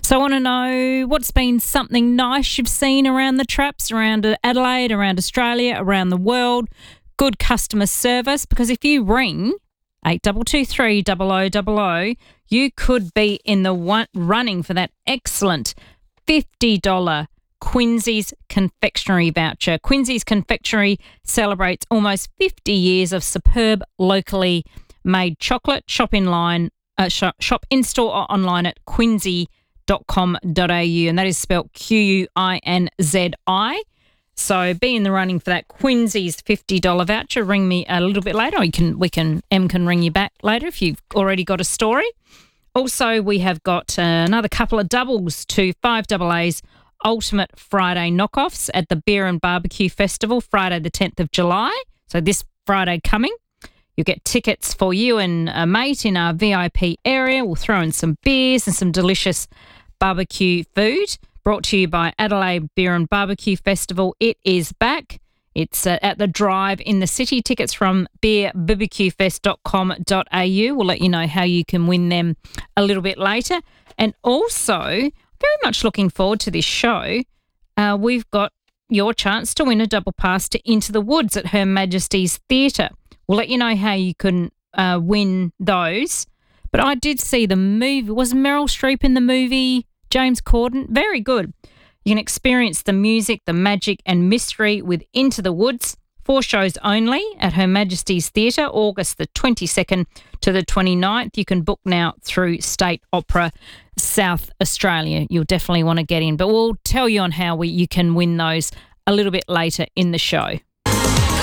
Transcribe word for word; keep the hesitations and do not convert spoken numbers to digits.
So I want to know what's been something nice you've seen around the traps, around Adelaide, around Australia, around the world. Good customer service, because if you ring eight two two three, zero zero zero zero, you could be in the one running for that excellent fifty dollars Quincy's Confectionery voucher. Quincy's Confectionery celebrates almost fifty years of superb locally made chocolate. Shop in line, uh, shop, shop in store or online at quincy dot com dot a u, and that is spelled Q U I N Z I. So be in the running for that Quincy's fifty dollars voucher. Ring me a little bit later. Or you can, we can, Em can ring you back later if you've already got a story. Also, we have got uh, another couple of doubles to five double A's Ultimate Friday knockoffs at the Beer and Barbecue Festival, Friday the tenth of July. So this Friday coming. You'll get tickets for you and a mate in our V I P area. We'll throw in some beers and some delicious barbecue food. Brought to you by Adelaide Beer and Barbecue Festival. It is back. It's uh, at the Drive in the city. Tickets from beer b b q fest dot com dot a u. We'll let you know how you can win them a little bit later. And also, very much looking forward to this show. Uh, we've got your chance to win a double pass to Into the Woods at Her Majesty's Theatre. We'll let you know how you can uh, win those. But I did see the movie. Was Meryl Streep in the movie? James Corden? Very good. You can experience the music, the magic and mystery with Into the Woods. Four shows only at Her Majesty's Theatre, August the twenty-second to the twenty-ninth. You can book now through State Opera South Australia. You'll definitely want to get in. But we'll tell you on how we, you can win those a little bit later in the show.